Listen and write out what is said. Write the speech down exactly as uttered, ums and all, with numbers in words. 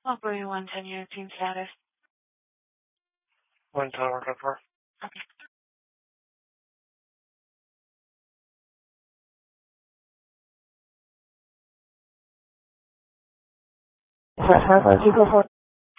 Operator one ten unit team status. One tower cover. Okay. Have you go for